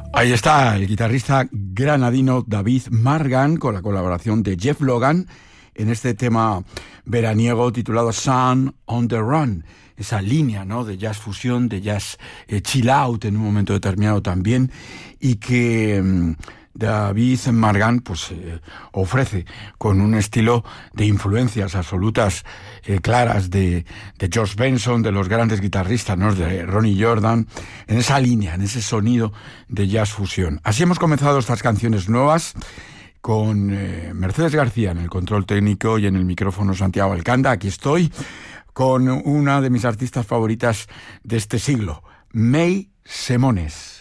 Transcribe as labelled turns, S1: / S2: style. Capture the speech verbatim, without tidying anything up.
S1: Ahí está el guitarrista granadino David Margan con la colaboración de Jeff Logan en este tema veraniego titulado Sun on the Run. Esa línea, ¿no?, de jazz fusión, de jazz eh, chill out en un momento determinado también, y que eh, David Margan pues eh, ofrece con un estilo de influencias absolutas eh, claras de, de George Benson, de los grandes guitarristas, ¿no?, de Ronnie Jordan, en esa línea, en ese sonido de jazz fusión. Así hemos comenzado estas canciones nuevas con eh, Mercedes García en el control técnico y en el micrófono Santiago Alcanda. Aquí estoy con una de mis artistas favoritas de este siglo, May Semones.